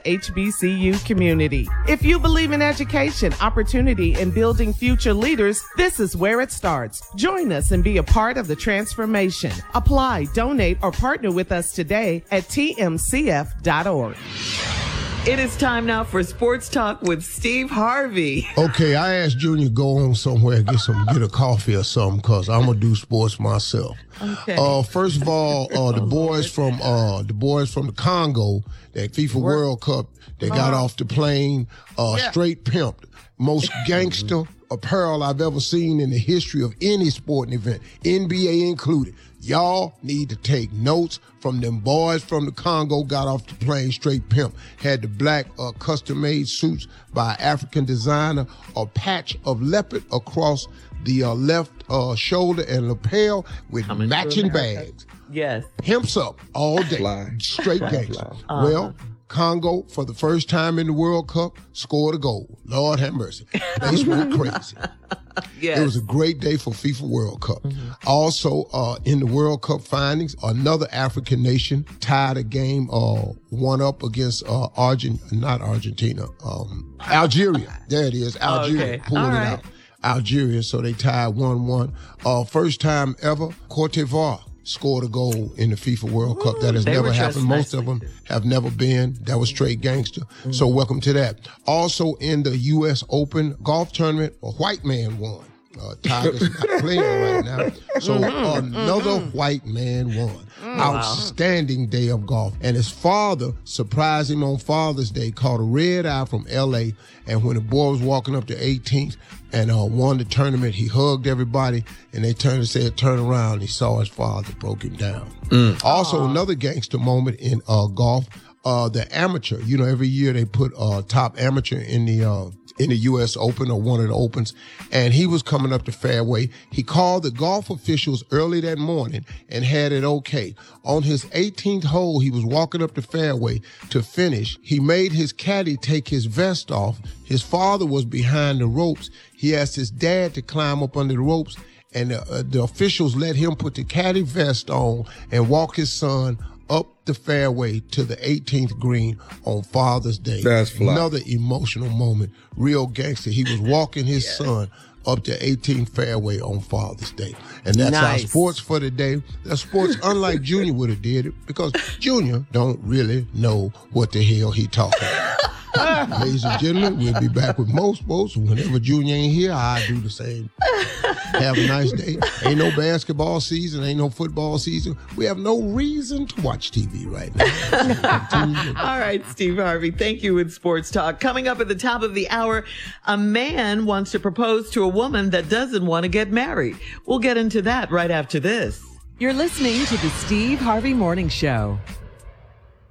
HBCU community. If you believe in education, opportunity, and building future leaders, this is where it starts. Join us and be a part of the transformation. Apply, donate, or partner with us today at tmcf.org. It is time now for Sports Talk with Steve Harvey. Okay, I asked Junior to go on somewhere, get a coffee or something, because I'm going to do sports myself. Okay. First of all, the boys from the Congo, that FIFA World Cup, they got off the plane straight pimped. Most gangster apparel I've ever seen in the history of any sporting event, NBA included. Y'all need to take notes from them boys from the Congo, got off the plane straight pimp. Had the black custom-made suits by African designer, a patch of leopard across the left shoulder and lapel with matching bags. Yes. Pimps up all day. Straight gangster. Well, Congo, for the first time in the World Cup, scored a goal. Lord have mercy. They went crazy. Yes. It was a great day for FIFA World Cup. Mm-hmm. Also, in the World Cup findings, another African nation tied a game 1-up against Algeria. There it is. Algeria pulling it out. Algeria, so they tied 1-1. First time ever, Cote d'Ivoire scored a goal in the FIFA World Cup. That has never happened. Most of them have never been. That was straight gangster. Mm-hmm. So welcome to that. Also in the U.S. Open golf tournament, a white man won. Tiger's not playing right now. So another white man won. Outstanding day of golf. And his father surprised him on Father's Day, caught a red eye from L.A. And when the boy was walking up to 18th and won the tournament, he hugged everybody, and they turned and said, turn around. He saw his father, broke him down. Also, another gangster moment in golf, the amateur. You know, every year they put top amateur in the U.S. Open or one of the Opens, and he was coming up the fairway. He called the golf officials early that morning and had it okay. On his 18th hole, he was walking up the fairway to finish. He made his caddy take his vest off. His father was behind the ropes. He asked his dad to climb up under the ropes, and the officials let him put the caddy vest on and walk his son up the fairway to the 18th green on Father's Day. That's fly. Another emotional moment. Real gangster. He was walking his son up to 18th fairway on Father's Day. And that's our sports for the day. That's sports unlike Junior would have did it, because Junior don't really know what the hell he talking about. Ladies and gentlemen, we'll be back with more sports. Whenever Junior ain't here, I do the same. Have a nice day. Ain't no basketball season, ain't no football season. We have no reason to watch TV right now. All right, Steve Harvey, thank you with Sports Talk. Coming up at the top of the hour, a man wants to propose to a woman that doesn't want to get married. We'll get into that right after this. You're listening to the Steve Harvey Morning Show.